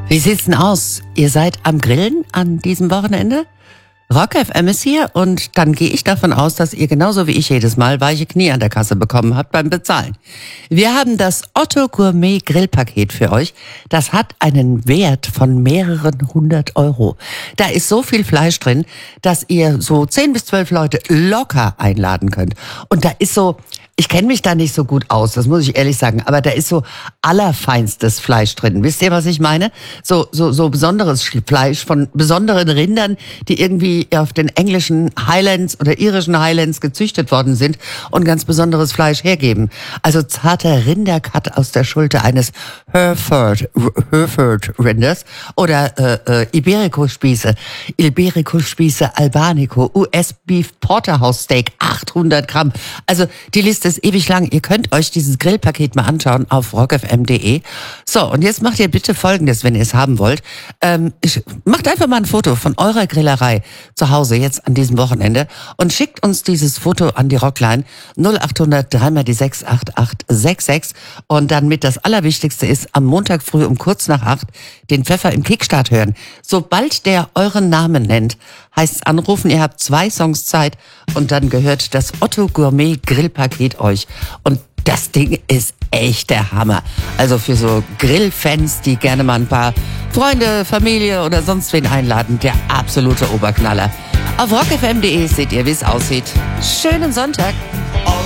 Wie sieht's denn aus? Ihr seid am Grillen an diesem Wochenende? Rock FM ist hier und dann gehe ich davon aus, dass ihr genauso wie ich jedes Mal weiche Knie an der Kasse bekommen habt beim Bezahlen. Wir haben das Otto Gourmet Grillpaket für euch. Das hat einen Wert von mehreren 100 Euro. Da ist so viel Fleisch drin, dass ihr so 10 bis 12 Leute locker einladen könnt. Und da ist so... Ich kenne mich da nicht so gut aus, das muss ich ehrlich sagen, aber da ist so allerfeinstes Fleisch drin. Wisst ihr, was ich meine? So besonderes Fleisch von besonderen Rindern, die irgendwie auf den englischen Highlands oder irischen Highlands gezüchtet worden sind und ganz besonderes Fleisch hergeben. Also zarter Rindercut aus der Schulter eines Hereford Rinders oder Iberico-Spieße Albanico, US Beef Porterhouse Steak, 800 Gramm. Also die Liste ist ewig lang. Ihr könnt euch dieses Grillpaket mal anschauen auf rockfm.de. So, und jetzt macht ihr bitte Folgendes, wenn ihr es haben wollt. Macht einfach mal ein Foto von eurer Grillerei zu Hause jetzt an diesem Wochenende und schickt uns dieses Foto an die Rockline 0800 3 die 68866 und dann mit das Allerwichtigste ist, am Montag früh um kurz nach 8 den Pfeffer im Kickstart hören. Sobald der euren Namen nennt, heißt es anrufen, ihr habt 2 Songs Zeit und dann gehört das Otto Gourmet Grillpaket euch. Und das Ding ist echt der Hammer. Also für so Grillfans, die gerne mal ein paar Freunde, Familie oder sonst wen einladen, der absolute Oberknaller. Auf rockfm.de seht ihr, wie es aussieht. Schönen Sonntag.